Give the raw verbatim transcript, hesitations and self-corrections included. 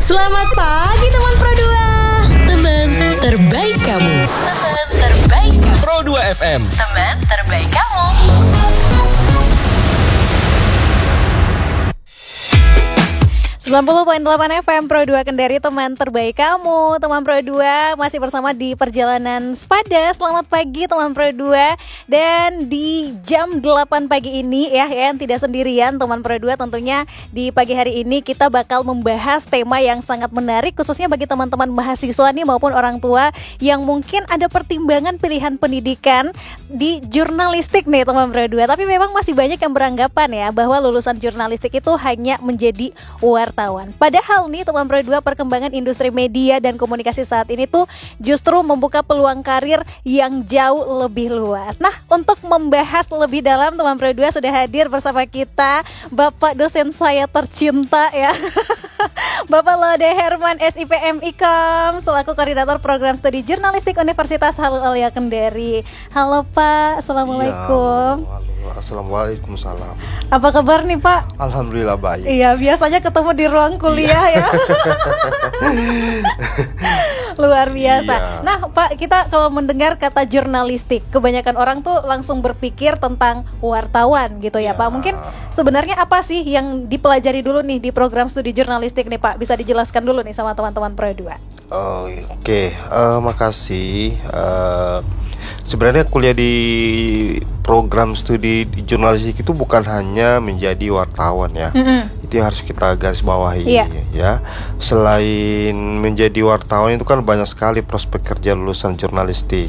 Selamat pagi teman Pro dua. Teman terbaik kamu. Teman terbaik kamu. Pro dua F M. Teman terbaik kamu. sembilan puluh koma delapan F M Pro dua Kendari, teman terbaik kamu. Teman Pro dua masih bersama di perjalanan Sepada. Selamat pagi teman Pro dua. Dan di jam delapan pagi ini ya, ya yang tidak sendirian teman Pro dua, tentunya di pagi hari ini kita bakal membahas tema yang sangat menarik, khususnya bagi teman-teman mahasiswa nih maupun orang tua yang mungkin ada pertimbangan pilihan pendidikan di jurnalistik nih teman Pro dua. Tapi memang masih banyak yang beranggapan ya bahwa lulusan jurnalistik itu hanya menjadi wartawan. Padahal nih teman Pro dua, perkembangan industri media dan komunikasi saat ini tuh justru membuka peluang karir yang jauh lebih luas. Nah, untuk membahas lebih dalam, teman Pro dua sudah hadir bersama kita Bapak dosen saya tercinta ya. Bapak Laude Herman S I P M I K O M selaku koordinator program studi jurnalistik Universitas Halil Aulia Kendari. Halo Pak, Assalamualaikum. Ya, halo. Assalamualaikum salam. Apa kabar nih Pak? Alhamdulillah baik. Iya, biasanya ketemu di ruang kuliah ya. Luar biasa. Iya. Nah Pak, kita kalau mendengar kata jurnalistik, kebanyakan orang tuh langsung berpikir tentang wartawan gitu ya, Ya. Pak. Mungkin sebenarnya apa sih yang dipelajari dulu nih di program studi jurnalistik nih Pak? Bisa dijelaskan dulu nih sama teman-teman Pro dua. Oh, Oke, okay. uh, makasih. Uh, sebenarnya kuliah di program studi di jurnalistik itu bukan hanya menjadi wartawan ya. Mm-hmm. Itu yang harus kita garis bawahi. Iya. Ya. Selain menjadi wartawan itu kan banyak sekali prospek kerja lulusan jurnalistik.